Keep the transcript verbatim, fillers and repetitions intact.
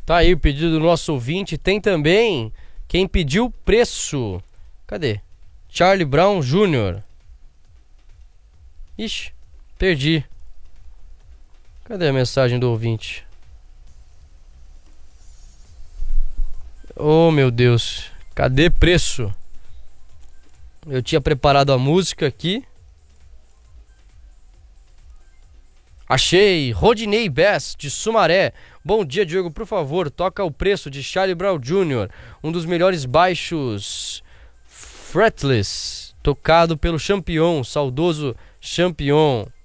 Tá aí o pedido do nosso ouvinte. Tem também quem pediu preço. Cadê? Charlie Brown Júnior Ixi, perdi. Cadê a mensagem do ouvinte? Oh, meu Deus. Cadê preço? Eu tinha preparado a música aqui. Achei! Rodinei Bess, de Sumaré. Bom dia, Diogo. Por favor, toca o preço de Charlie Brown Júnior Um dos melhores baixos fretless, tocado pelo Champion, saudoso Champion.